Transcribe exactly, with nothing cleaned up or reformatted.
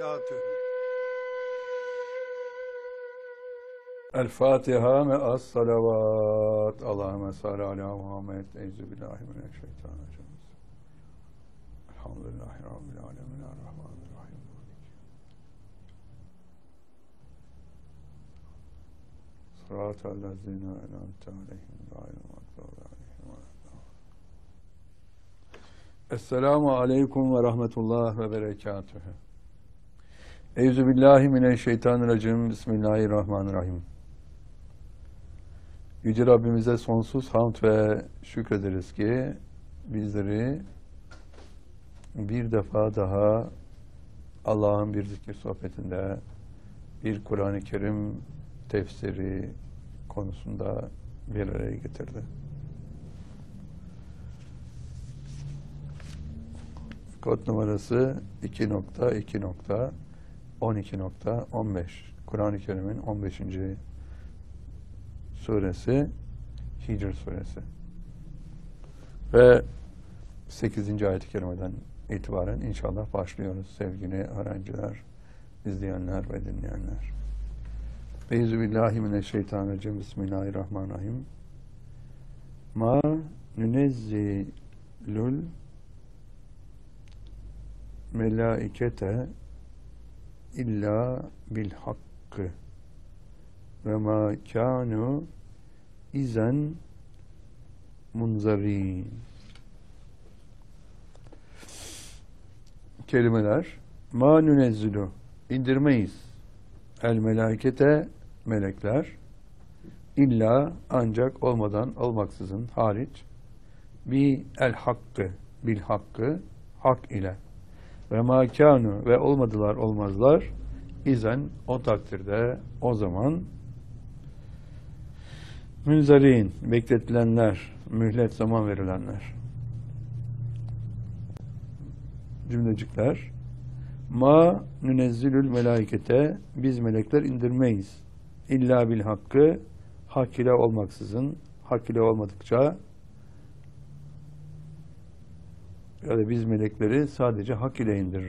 berekatühü. El Fatiha ve as salavat. Allahümme salli ala Muhammed. Euzubillahimineşşeytanirracim. Elhamdülillahi Rabbil alemin. Errahmanirrahim. Sıratallezine en'amte aleyhim gayril mağdubi aleyhim veleddâllîn. Esselamu aleyküm ve rahmetullah ve berekatühü. Euzubillahimineşşeytanirracim. Bismillahirrahmanirrahim. Yüce Rabbimize sonsuz hamd ve şükrederiz ki bizleri bir defa daha Allah'ın bir zikir sohbetinde, bir Kur'an-ı Kerim tefsiri konusunda bir araya getirdi. Kod numarası iki nokta iki nokta on iki nokta on beş. Kur'an-ı Kerim'in on beşinci suresi Hicr suresi. Ve sekizinci ayet-i kerimeden itibaren inşallah başlıyoruz sevgili öğrenciler, izleyenler ve dinleyenler. Euzubillahimineşşeytanirracim. Bismillahirrahmanirrahim. Ma nünezzilül melaikete illa bil hakkı ve ma kânû izen munzarin. Kelimeler: ma nünezzilu, indirmeyiz, el melaikete, melekler, illa, ancak, olmadan, olmaksızın, hariç, bi el hakkı, bil hakkı, hak ile, ve ma kânû, ve olmadılar, olmazlar, izen, o takdirde, o zaman, münzarin, bekletilenler, mühlet, zaman verilenler. Cümlecikler: ma nünezzilül melaikete, biz melekler indirmeyiz, illa bil hakkı, hak ile olmaksızın, hak ile olmadıkça, ya da biz melekleri sadece hak ile indiririz.